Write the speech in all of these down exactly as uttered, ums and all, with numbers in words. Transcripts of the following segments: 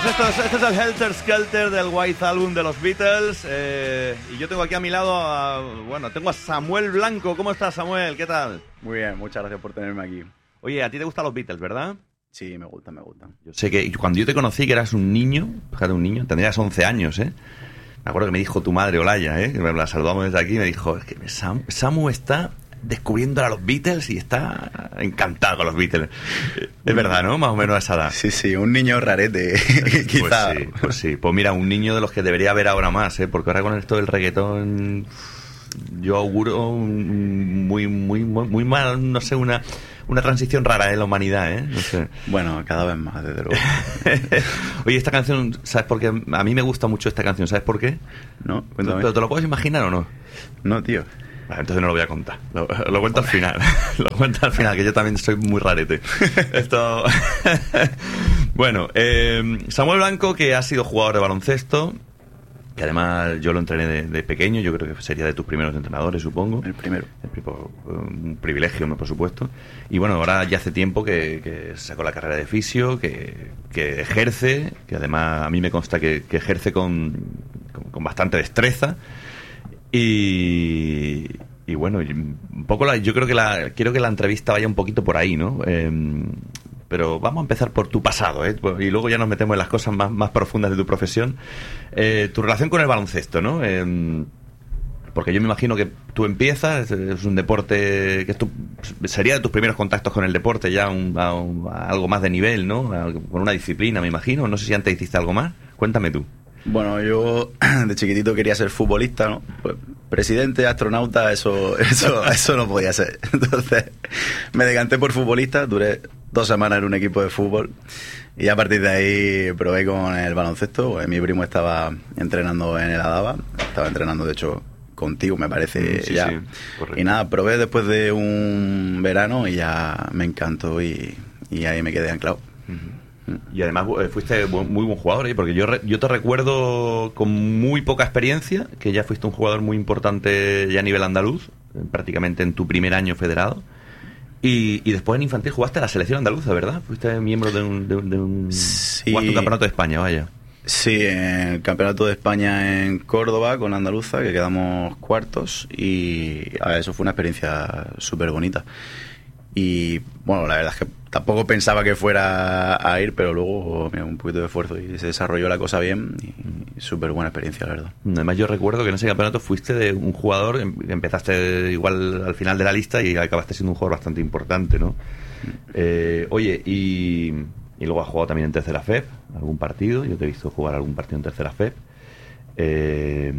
Pues esto es, este es el Helter Skelter del White Album de los Beatles. Eh, y yo tengo aquí a mi lado a, bueno, tengo a Samuel Blanco. ¿Cómo estás, Samuel? ¿Qué tal? Muy bien, muchas gracias por tenerme aquí. Oye, a ti te gustan los Beatles, ¿verdad? Sí, me gustan, me gustan. Yo sé que cuando yo te conocí, que eras un niño, fíjate, un niño, tendrías once años, ¿eh? Me acuerdo que me dijo tu madre, Olaya, ¿eh? Que me la saludamos desde aquí, y me dijo, es que Sam, Samu está descubriendo a los Beatles y está encantado con los Beatles. Es verdad, ¿no? Más o menos a esa edad. Sí, sí, un niño rarete, quizá. Pues sí, pues sí. Pues mira, un niño de los que debería haber ahora más, ¿eh? Porque ahora con esto del reggaetón, yo auguro muy, muy, muy, muy mal, no sé, una... Una transición rara en la humanidad, ¿eh? No sé. Bueno, cada vez más, desde luego. Oye, esta canción, ¿sabes por qué? A mí me gusta mucho esta canción, ¿sabes por qué? No, cuéntame. ¿Pero te lo puedes imaginar o no? No, tío. Vale, entonces no lo voy a contar. Lo, lo cuento al final. Lo cuento al final, que yo también soy muy rarete. Esto... Bueno, eh, Samuel Blanco, que ha sido jugador de baloncesto, que además yo lo entrené de, de pequeño, yo creo que sería de tus primeros entrenadores, supongo. El primero. El, un privilegio, ¿no? Por supuesto. Y bueno, ahora ya hace tiempo que, que sacó la carrera de fisio, que, que ejerce, que además a mí me consta que, que ejerce con, con, con bastante destreza. Y, y bueno, un poco la, yo creo que la quiero que la entrevista vaya un poquito por ahí, ¿no? Eh, pero vamos a empezar por tu pasado, ¿eh? Y luego ya nos metemos en las cosas más, más profundas de tu profesión. Eh, tu relación con el baloncesto, ¿no? Eh, porque yo me imagino que tú empiezas, es un deporte que tú, sería de tus primeros contactos con el deporte, ya un, a, un, a algo más de nivel, ¿no? A, con una disciplina, me imagino. No sé si antes hiciste algo más. Cuéntame tú. Bueno, yo de chiquitito quería ser futbolista, ¿no? Pues, presidente, astronauta, eso, eso, eso no podía ser. Entonces me decanté por futbolista, duré dos semanas en un equipo de fútbol y a partir de ahí probé con el baloncesto. Pues mi primo estaba entrenando en el Adaba, estaba entrenando de hecho contigo, me parece, sí, ya. Sí, y nada, probé después de un verano y ya me encantó y, y ahí me quedé anclado. Uh-huh. Y además fuiste muy buen jugador, ¿eh? Porque yo, re, yo te recuerdo con muy poca experiencia, que ya fuiste un jugador muy importante ya a nivel andaluz, prácticamente en tu primer año federado. Y, y después en infantil jugaste a la selección andaluza, ¿verdad? Fuiste miembro de un... De un, de un sí. Jugaste un campeonato de España, vaya. Sí, en el campeonato de España en Córdoba con Andaluza, que quedamos cuartos, y a ver, eso fue una experiencia súper bonita. Y bueno, la verdad es que tampoco pensaba que fuera a ir, pero luego mira, un poquito de esfuerzo y se desarrolló la cosa bien y, y súper buena experiencia, la verdad. Además yo recuerdo que en ese campeonato fuiste de un jugador, empezaste igual al final de la lista y acabaste siendo un jugador bastante importante, ¿no? Eh, oye, y, y luego has jugado también en tercera F E P, algún partido, yo te he visto jugar algún partido en tercera F E P. Eh...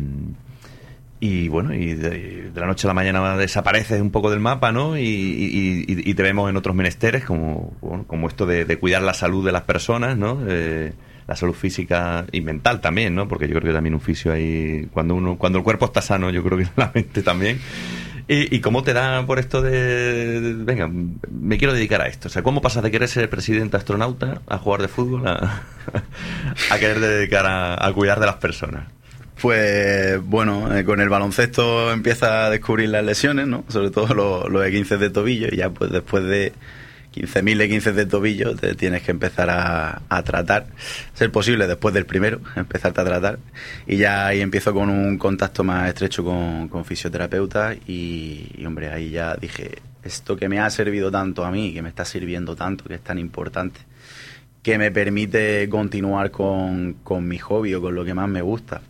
Y bueno, y de, de la noche a la mañana desapareces un poco del mapa, ¿no? Y, y, y, y te vemos en otros menesteres, como, bueno, como esto de, de cuidar la salud de las personas, ¿no? Eh, la salud física y mental también, ¿no? Porque yo creo que también un fisio ahí, cuando uno, cuando el cuerpo está sano, yo creo que la mente también. ¿Y, y cómo te da por esto de, de, venga, me quiero dedicar a esto? O sea, ¿cómo pasas de querer ser presidente astronauta a jugar de fútbol a, a querer dedicar a, a cuidar de las personas? Pues bueno, eh, con el baloncesto empieza a descubrir las lesiones, ¿no? Sobre todo los, los esguinces de tobillo, y ya pues después de quince mil esguinces de tobillo te tienes que empezar a, a tratar, ser posible después del primero, empezarte a tratar, y ya ahí empiezo con un contacto más estrecho con, con fisioterapeutas y, y hombre, ahí ya dije, esto que me ha servido tanto a mí, que me está sirviendo tanto, que es tan importante, que me permite continuar con, con mi hobby o con lo que más me gusta.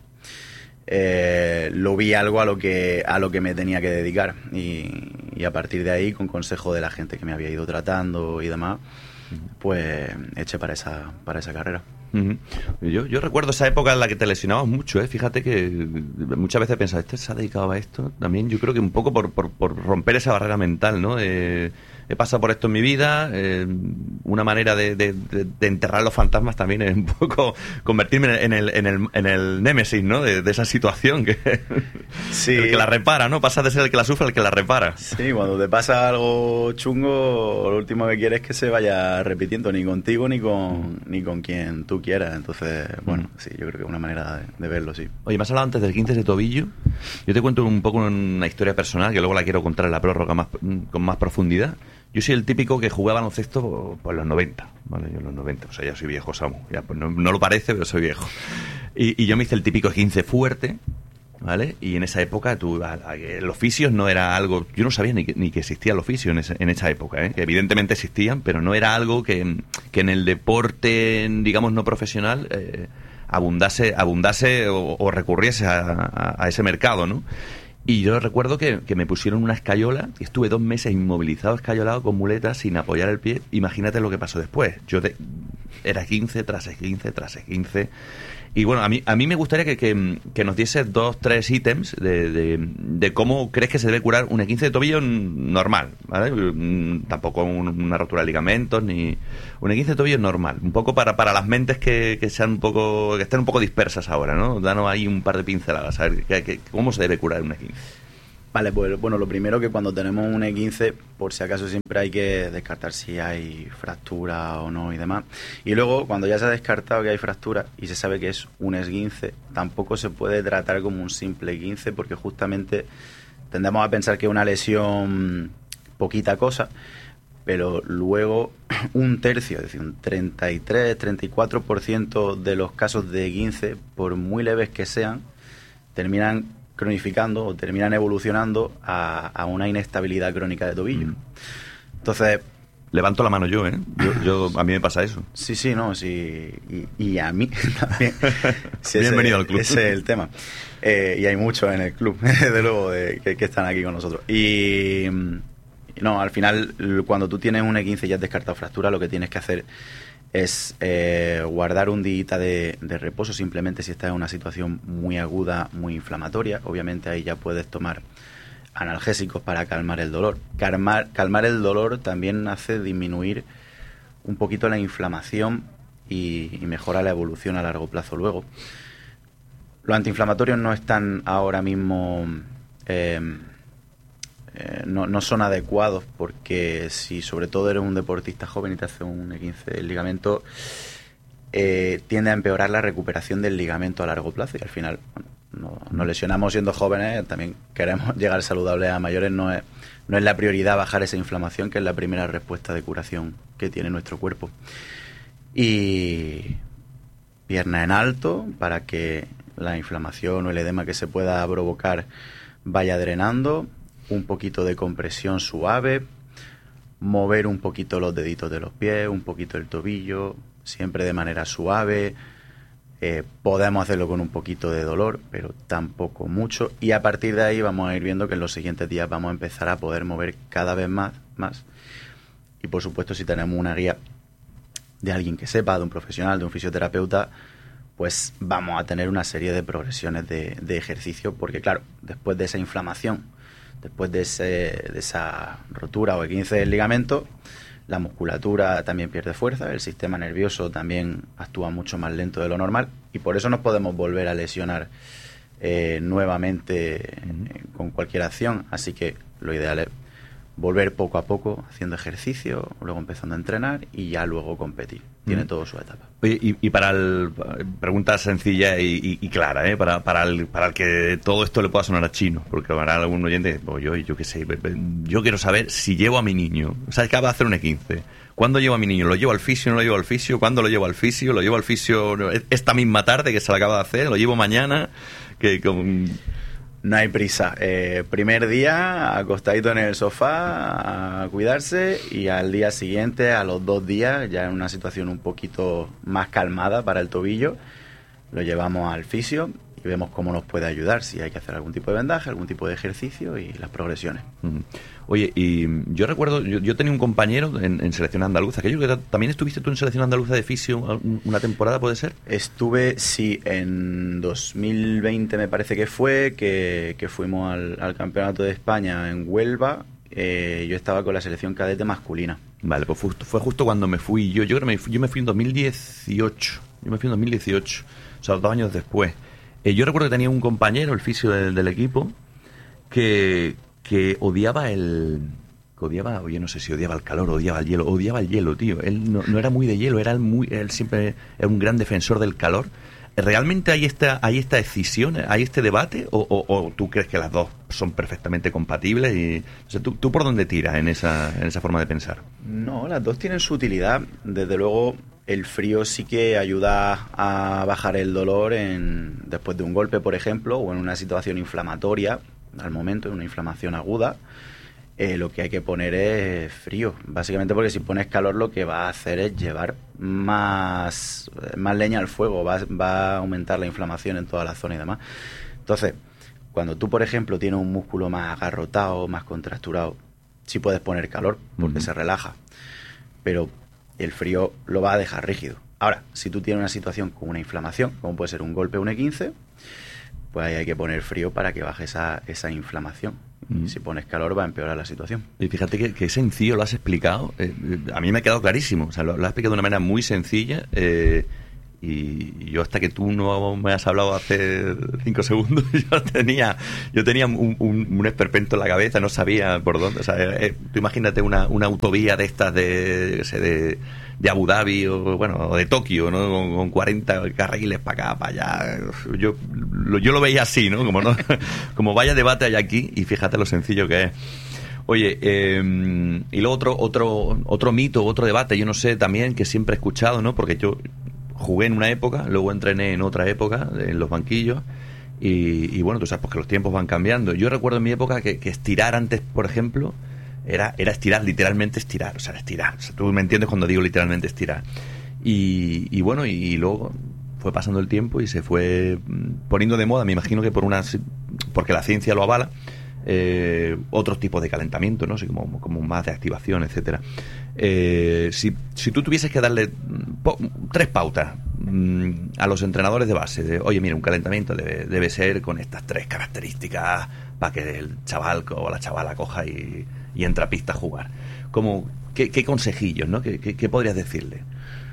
Eh, lo vi algo a lo que a lo que me tenía que dedicar y, y a partir de ahí, con consejo de la gente que me había ido tratando y demás, pues eché para esa para esa carrera. Uh-huh. Yo, yo recuerdo esa época en la que te lesionabas mucho, ¿eh? Fíjate que muchas veces pensaba, ¿este se ha dedicado a esto? También yo creo que un poco por, por, por romper esa barrera mental, ¿no? Eh, he pasado por esto en mi vida, eh, una manera de, de, de, de enterrar los fantasmas también es un poco convertirme en el, en el, en el némesis, ¿no? De, de esa situación, que sí. El que la repara, ¿no? Pasas de ser el que la sufre al que la repara. Sí, cuando te pasa algo chungo, lo último que quieres es que se vaya repitiendo, ni contigo ni con, ni con quien tú quieras. Entonces, bueno, sí, yo creo que es una manera de, de verlo, sí. Oye, me has hablado antes del quince de tobillo. Yo te cuento un poco una historia personal que luego la quiero contar en la prórroga más, con más profundidad. Yo soy el típico que jugaba baloncesto por los noventa, ¿vale? Yo en los noventa, o sea, ya soy viejo, Samu. Ya, pues no, no lo parece, pero soy viejo. Y, y yo me hice el típico quince fuerte, ¿vale? Y en esa época tú, los fisios no era algo... Yo no sabía ni que, ni que existían los fisios en, ese, en esa época, ¿eh? Que evidentemente existían, pero no era algo que, que en el deporte, digamos, no profesional... Eh, abundase abundase o, o recurriese a, a, a ese mercado, ¿no? Y yo recuerdo que, que me pusieron una escayola y estuve dos meses inmovilizado, escayolado, con muletas, sin apoyar el pie. Imagínate lo que pasó después. Yo de, era quince tras quince tras quince. Y bueno, a mí a mí me gustaría que, que, que nos diese dos, tres ítems de, de, de cómo crees que se debe curar un quince de tobillo normal, ¿vale? Tampoco un, una rotura de ligamentos, ni un quince de tobillo normal. Un poco para, para las mentes que, que sean un poco, que estén un poco dispersas ahora, ¿no? Danos ahí un par de pinceladas, a ver que, que, cómo se debe curar un quince. Vale, pues bueno, lo primero que cuando tenemos un E quince, por si acaso siempre hay que descartar si hay fractura o no y demás. Y luego, cuando ya se ha descartado que hay fractura y se sabe que es un esguince, tampoco se puede tratar como un simple esguince porque justamente tendemos a pensar que es una lesión poquita cosa, pero luego un tercio, es decir, un treinta y tres, treinta y cuatro por ciento de los casos de esguince, por muy leves que sean, terminan cronificando o terminan evolucionando a, a una inestabilidad crónica de tobillo. Mm. Entonces... Levanto la mano yo, ¿eh? Yo, yo, a mí me pasa eso. Sí, sí, no, sí. Y, y a mí también. Sí, Bienvenido ese, al club. Ese es el tema. Eh, y hay muchos en el club, desde luego, de, que, que están aquí con nosotros. Y... No, al final, cuando tú tienes un E quince y ya has descartado fractura, lo que tienes que hacer es eh, guardar un día de, de reposo, simplemente si estás en una situación muy aguda, muy inflamatoria. Obviamente ahí ya puedes tomar analgésicos para calmar el dolor. Calmar, calmar el dolor también hace disminuir un poquito la inflamación y, y mejora la evolución a largo plazo luego. Los antiinflamatorios no están ahora mismo... Eh, Eh, no, no son adecuados porque si sobre todo eres un deportista joven y te hace un E quince del ligamento, eh, tiende a empeorar la recuperación del ligamento a largo plazo y al final, bueno, no, nos lesionamos siendo jóvenes, también queremos llegar saludables a mayores, no es, no es la prioridad bajar esa inflamación, que es la primera respuesta de curación que tiene nuestro cuerpo. Y pierna en alto para que la inflamación o el edema que se pueda provocar vaya drenando. Un poquito de compresión suave, mover un poquito los deditos de los pies, un poquito el tobillo, siempre de manera suave. Eh, podemos hacerlo con un poquito de dolor, pero tampoco mucho. Y a partir de ahí vamos a ir viendo que en los siguientes días vamos a empezar a poder mover cada vez más, más. Y por supuesto, si tenemos una guía de alguien que sepa, de un profesional, de un fisioterapeuta, pues vamos a tener una serie de progresiones de, de ejercicio, porque claro, después de esa inflamación, después de, ese, de esa rotura o E quince del ligamento, la musculatura también pierde fuerza, el sistema nervioso también actúa mucho más lento de lo normal y por eso nos podemos volver a lesionar eh, nuevamente eh, con cualquier acción. Así que lo ideal es volver poco a poco haciendo ejercicio, luego empezando a entrenar y ya luego competir. Tiene mm. todo su etapa. Oye, y, y para el... Pregunta sencilla y, y, y clara, ¿eh? Para, para, el, para el que todo esto le pueda sonar a chino, porque habrá algún oyente, pues yo, yo qué sé, yo quiero saber si llevo a mi niño, o sea, acaba de hacer un E quince, ¿cuándo llevo a mi niño? ¿Lo llevo al fisio, no lo llevo al fisio? ¿Cuándo lo llevo al fisio? ¿Lo llevo al fisio esta misma tarde que se lo acaba de hacer? ¿Lo llevo mañana? Que con... No hay prisa. Eh, primer día, acostadito en el sofá, a cuidarse, y al día siguiente, a los dos días, ya en una situación un poquito más calmada para el tobillo, lo llevamos al fisio y vemos cómo nos puede ayudar, si hay que hacer algún tipo de vendaje, algún tipo de ejercicio y las progresiones. Uh-huh. Oye, y yo recuerdo, yo, yo tenía un compañero en, en selección andaluza, que yo creo que también estuviste tú en selección andaluza de fisio una temporada, ¿puede ser? Estuve, sí, en dos mil veinte me parece que fue, que, que fuimos al, al Campeonato de España en Huelva. Eh, yo estaba con la selección cadete masculina. Vale, pues fue, fue justo cuando me fui yo, yo creo que me fui, yo me fui en dos mil dieciocho, yo me fui en dos mil dieciocho, o sea, dos años después. Eh, yo recuerdo que tenía un compañero, el fisio del, del equipo, que... que odiaba el que odiaba, oye, no sé si odiaba el calor, odiaba el hielo, odiaba el hielo, tío. Él no, no era muy de hielo, era el muy, él siempre era un gran defensor del calor. ¿Realmente hay esta, hay esta decisión, hay este debate, o, o, o tú crees que las dos son perfectamente compatibles? Y, o sea, ¿tú, ¿tú por dónde tiras en esa, en esa forma de pensar? No, las dos tienen su utilidad. Desde luego, el frío sí que ayuda a bajar el dolor en, después de un golpe, por ejemplo, o en una situación inflamatoria, al momento, en una inflamación aguda. Eh, lo que hay que poner es frío, básicamente porque si pones calor lo que va a hacer es llevar más, más leña al fuego, va, va a aumentar la inflamación en toda la zona y demás. Entonces, cuando tú, por ejemplo, tienes un músculo más agarrotado, más contracturado, sí puedes poner calor porque uh-huh. se relaja, pero el frío lo va a dejar rígido. Ahora, si tú tienes una situación con una inflamación, como puede ser un golpe o un E quince, pues ahí hay que poner frío para que baje esa, esa inflamación. Mm. Si pones calor va a empeorar la situación. Y fíjate que, que sencillo lo has explicado. Eh, a mí me ha quedado clarísimo. O sea, lo, lo has explicado de una manera muy sencilla. Eh, y yo hasta que tú no me has hablado hace cinco segundos, yo tenía yo tenía un, un, un esperpento en la cabeza, no sabía por dónde. O sea, eh, tú imagínate una, una autovía de estas de, yo sé, de, de Abu Dhabi o bueno o de Tokio, ¿no? Con, con cuarenta carriles para acá, para allá. Yo lo, yo lo veía así, ¿no? Como no como vaya debate hay aquí, y fíjate lo sencillo que es. Oye, eh, y luego otro otro otro mito, otro debate, yo no sé también, que siempre he escuchado, ¿no? Porque yo jugué en una época, luego entrené en otra época, en los banquillos, y, y bueno, tú sabes pues que los tiempos van cambiando. Yo recuerdo en mi época que, que estirar antes, por ejemplo, era, era estirar, literalmente estirar, o sea, estirar. O sea, tú me entiendes cuando digo literalmente estirar. Y, y bueno, y, y luego fue pasando el tiempo y se fue poniendo de moda, me imagino que por una porque la ciencia lo avala, eh, otros tipos de calentamiento, ¿no? Así como, como más de activación, etcétera. Eh, si, si tú tuvieses que darle po, tres pautas mmm, a los entrenadores de base, de, oye, mira, un calentamiento debe, debe ser con estas tres características para que el chaval o la chavala coja y, y entra a pista a jugar, como, ¿qué, qué consejillos, ¿no? ¿Qué, qué, qué podrías decirle?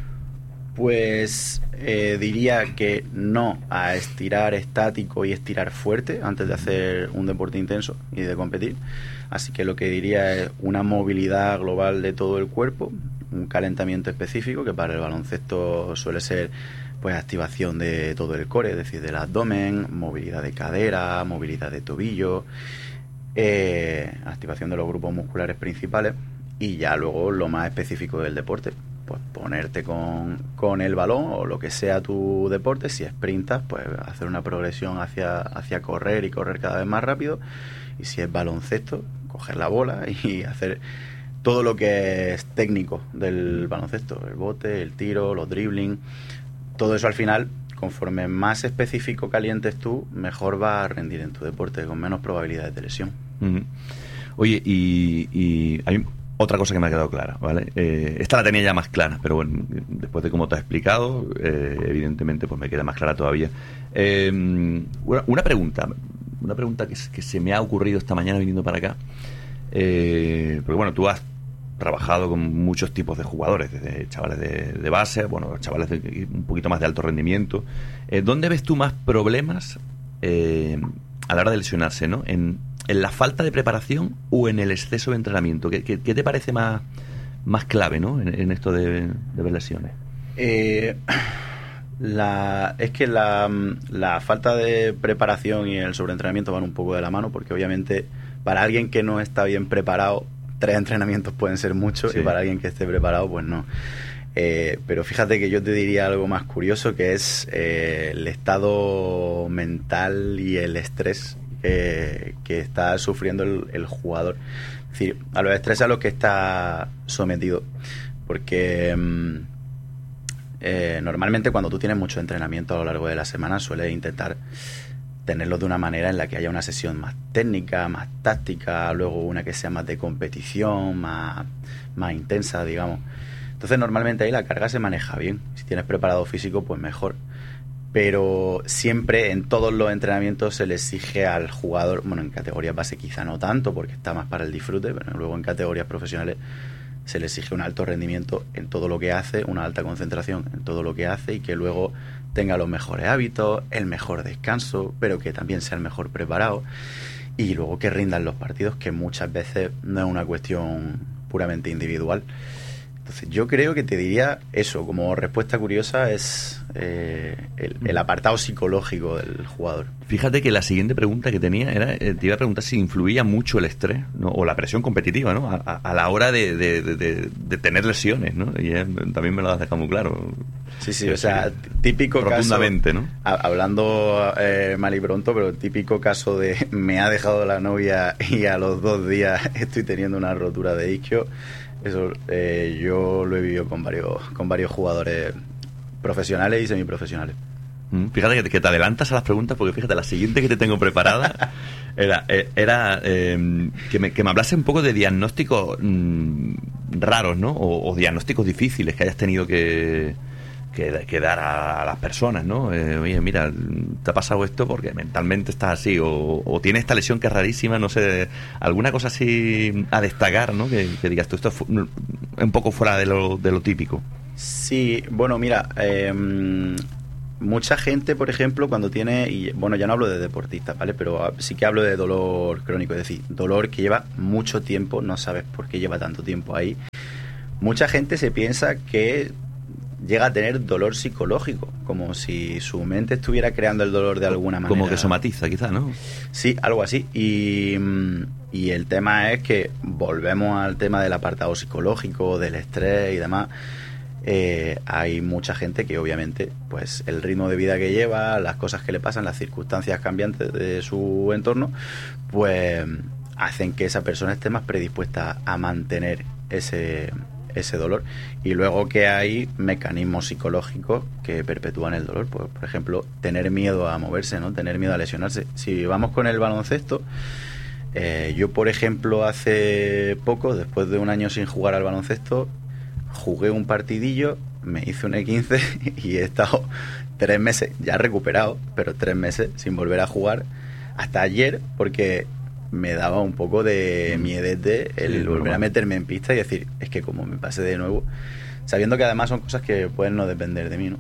Pues eh, diría que no a estirar estático y estirar fuerte antes de hacer un deporte intenso y de competir. Así que lo que diría es una movilidad global de todo el cuerpo, un calentamiento específico que para el baloncesto suele ser pues activación de todo el core, es decir, del abdomen, movilidad de cadera, movilidad de tobillo, eh, activación de los grupos musculares principales, y ya luego lo más específico del deporte. Pues ponerte con, con el balón o lo que sea tu deporte. Si sprintas, pues hacer una progresión hacia, hacia correr y correr cada vez más rápido. Y si es baloncesto, coger la bola y hacer todo lo que es técnico del baloncesto, el bote, el tiro, los dribbling, todo eso al final, conforme más específico calientes tú, mejor vas a rendir en tu deporte, con menos probabilidades de lesión. Uh-huh. Oye, y, y hay otra cosa que me ha quedado clara, ¿vale? Eh, esta la tenía ya más clara, pero bueno, después de cómo te has explicado, eh, evidentemente pues me queda más clara todavía. Eh, una, una pregunta, una pregunta que, que se me ha ocurrido esta mañana viniendo para acá, eh, porque bueno, tú has trabajado con muchos tipos de jugadores, desde chavales de, de base, bueno, chavales de un poquito más de alto rendimiento. Eh, ¿Dónde ves tú más problemas eh, a la hora de lesionarse, ¿no? En ¿En la falta de preparación o en el exceso de entrenamiento? ¿Qué, qué, qué te parece más, más clave, ¿no? en, en esto de, de ver lesiones? Eh, la, es que la, la falta de preparación y el sobreentrenamiento van un poco de la mano, porque obviamente para alguien que no está bien preparado, tres entrenamientos pueden ser muchos, sí. Y para alguien que esté preparado, pues no. Eh, pero fíjate que yo te diría algo más curioso, que es eh, el estado mental y el estrés Que, que está sufriendo el, el jugador. Es decir, a los estrés a los que está sometido, porque eh, normalmente cuando tú tienes mucho entrenamiento a lo largo de la semana sueles intentar tenerlo de una manera en la que haya una sesión más técnica, más táctica, luego una que sea más de competición, más, más intensa, digamos. Entonces normalmente ahí la carga se maneja bien. Si tienes preparado físico, pues mejor. Pero siempre en todos los entrenamientos se le exige al jugador, bueno, en categorías base quizá no tanto porque está más para el disfrute, pero luego en categorías profesionales se le exige un alto rendimiento en todo lo que hace, una alta concentración en todo lo que hace, y que luego tenga los mejores hábitos, el mejor descanso, pero que también sea el mejor preparado. y luego que rindan los partidos, que muchas veces no es una cuestión puramente individual. Entonces yo creo que te diría eso, como respuesta curiosa, es eh, el, el apartado psicológico del jugador. Fíjate que la siguiente pregunta que tenía era, eh, te iba a preguntar si influía mucho el estrés, ¿no? O la presión competitiva, ¿no? A, a la hora de, de, de, de, de tener lesiones, ¿no? Y eh, también me lo has dejado muy claro. Sí, sí, o sea, típico rotundamente, caso, ¿no? A, hablando eh, mal y pronto, pero típico caso de me ha dejado la novia y a los dos días estoy teniendo una rotura de isquio. Eso eh, yo lo he vivido con varios con varios jugadores profesionales y semiprofesionales. Fíjate que te adelantas a las preguntas, porque fíjate, la siguiente que te tengo preparada era, era eh, que, me, que me hablase un poco de diagnósticos mmm, raros, ¿no? O, o diagnósticos difíciles que hayas tenido que, que, que dar a, a las personas, ¿no? Eh, oye, mira, te ha pasado esto porque mentalmente estás así, o, o tienes esta lesión que es rarísima, no sé, alguna cosa así a destacar, ¿no? Que, que digas tú, esto es un poco fuera de lo, de lo típico. Sí, bueno, mira, eh, mucha gente, por ejemplo, cuando tiene, y bueno, ya no hablo de deportistas, ¿vale? Pero sí que hablo de dolor crónico, es decir, dolor que lleva mucho tiempo, no sabes por qué lleva tanto tiempo ahí. Mucha gente se piensa que llega a tener dolor psicológico, como si su mente estuviera creando el dolor de alguna manera. Como que somatiza, quizás, ¿no? Sí, algo así. Y, y el tema es que volvemos al tema del apartado psicológico, del estrés y demás. Eh, hay mucha gente que obviamente pues el ritmo de vida que lleva, las cosas que le pasan, las circunstancias cambiantes de su entorno, pues hacen que esa persona esté más predispuesta a mantener ese, ese dolor. Y luego que hay mecanismos psicológicos que perpetúan el dolor, pues por ejemplo tener miedo a moverse, ¿no? Tener miedo a lesionarse. Si vamos con el baloncesto, eh, yo por ejemplo hace poco, después de un año sin jugar al baloncesto, jugué un partidillo, me hice un E quince y he estado tres meses, ya recuperado, pero tres meses sin volver a jugar, hasta ayer, porque me daba un poco de miedete el sí, volver normal. a meterme en pista y decir, es que como me pase de nuevo, sabiendo que además son cosas que pueden no depender de mí, ¿no?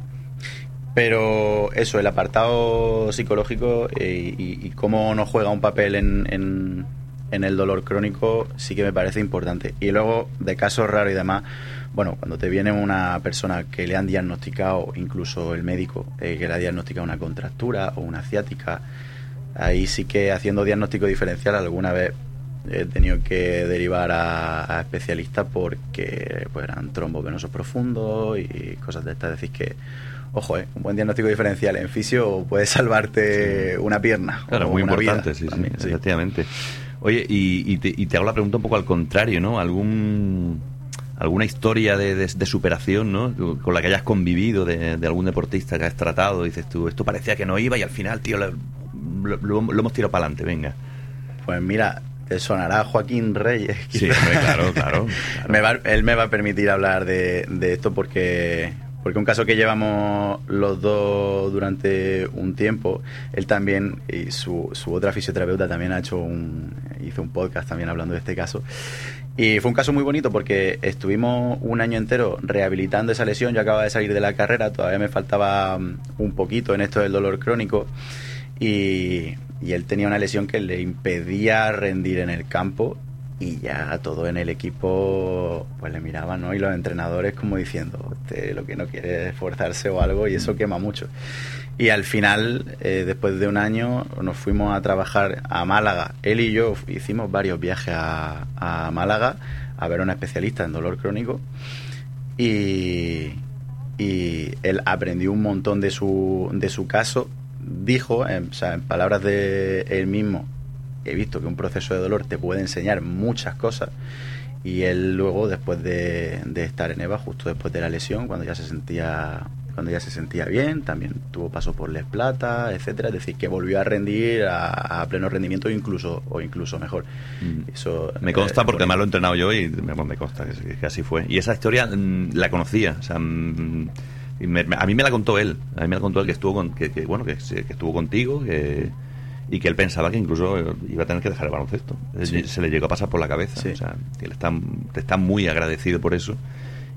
Pero eso, el apartado psicológico eh, y, y cómo no juega un papel en, en, en el dolor crónico sí que me parece importante. Y luego, de casos raros y demás, bueno, cuando te viene una persona que le han diagnosticado, incluso el médico, eh, que le ha diagnosticado una contractura o una ciática, ahí sí que haciendo diagnóstico diferencial alguna vez he tenido que derivar a, a especialistas porque pues, eran trombos venosos profundos y cosas de estas. Decís que, ojo, eh, un buen diagnóstico diferencial en fisio puede salvarte sí. una pierna. Claro, o muy una importante, vida, sí, también, sí, sí, efectivamente. Oye, y, y, te, y te hago la pregunta un poco al contrario, ¿no? ¿Algún... alguna historia de, de, de superación, ¿no? Con la que hayas convivido, de, de algún deportista que has tratado, dices tú, esto parecía que no iba y al final, tío, lo, lo, lo, lo hemos tirado para adelante, venga. Pues mira, te sonará Joaquín Reyes. Sí, hombre, claro, claro. claro. Me va, él me va a permitir hablar de, de esto porque... Porque un caso que llevamos los dos durante un tiempo, él también y su, su otra fisioterapeuta también ha hecho un, hizo un podcast también hablando de este caso. Y fue un caso muy bonito porque estuvimos un año entero rehabilitando esa lesión. Yo acababa de salir de la carrera, todavía me faltaba un poquito en esto del dolor crónico. Y, y él tenía una lesión que le impedía rendir en el campo. Y ya todo en el equipo pues le miraban, ¿no? Y los entrenadores como diciendo, usted lo que no quiere es esforzarse o algo, y eso quema mucho. Y al final, eh, después de un año, nos fuimos a trabajar a Málaga. Él y yo hicimos varios viajes a, a Málaga a ver a un especialista en dolor crónico. Y, y él aprendió un montón de su, de su caso. Dijo, en, o sea, en palabras de él mismo, he visto que un proceso de dolor te puede enseñar muchas cosas. Y él luego, después de, de estar en EVA, justo después de la lesión, cuando ya se sentía cuando ya se sentía bien, también tuvo paso por Les Plata, etcétera. Es decir, que volvió a rendir a, a pleno rendimiento incluso o incluso mejor. Mm. Eso me consta eh, porque además lo he entrenado yo y me, me consta que, que así fue. Y esa historia mmm, la conocía, o sea, mmm, y me, a mí me la contó él, a mí me la contó él que estuvo con, que, que bueno que, que estuvo contigo, que y que él pensaba que incluso iba a tener que dejar el baloncesto. Sí. Se le llegó a pasar por la cabeza. Sí. O sea, que él está, está muy agradecido por eso.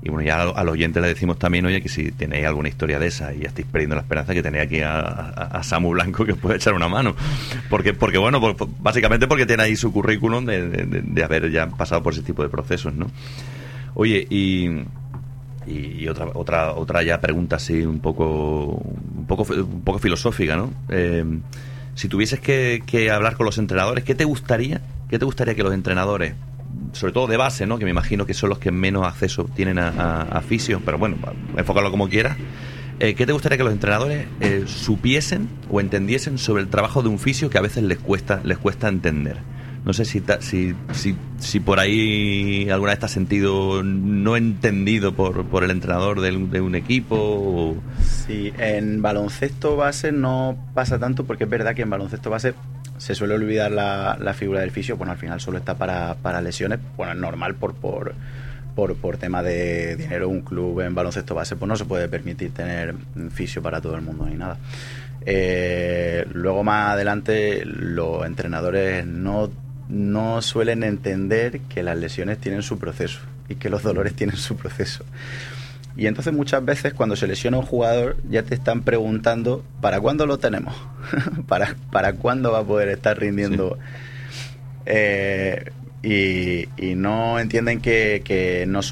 Y bueno, ya al oyente le decimos también, oye, que si tenéis alguna historia de esa y ya estáis perdiendo la esperanza, que tenéis aquí a, a, a Samu Blanco, que os puede echar una mano. Porque, porque bueno, por, por, básicamente porque tiene ahí su currículum de, de, de, de haber ya pasado por ese tipo de procesos, ¿no? Oye, y, y otra otra otra ya pregunta así un poco un poco, un poco filosófica, ¿no? Eh, si tuvieses que, que hablar con los entrenadores, ¿qué te gustaría? ¿Qué te gustaría que los entrenadores, sobre todo de base, ¿no?, que me imagino que son los que menos acceso tienen a, a, a fisios, pero bueno, enfócalo como quieras, eh, ¿qué te gustaría que los entrenadores eh, supiesen o entendiesen sobre el trabajo de un fisio que a veces les cuesta les cuesta entender? No sé si, ta, si, si, si por ahí alguna vez te has sentido no entendido por, por el entrenador de un, de un equipo. O... Sí, en baloncesto base no pasa tanto, porque es verdad que en baloncesto base se suele olvidar la, la figura del fisio. Bueno, al final solo está para, para lesiones. Bueno, es normal por, por, por, por tema de dinero. Un club en baloncesto base pues no se puede permitir tener fisio para todo el mundo ni nada. Eh, luego más adelante los entrenadores no, no suelen entender que las lesiones tienen su proceso y que los dolores tienen su proceso. Y entonces muchas veces cuando se lesiona un jugador ya te están preguntando ¿para cuándo lo tenemos? ¿Para, para cuándo va a poder estar rindiendo? Sí. Eh, y, y no entienden que, que no,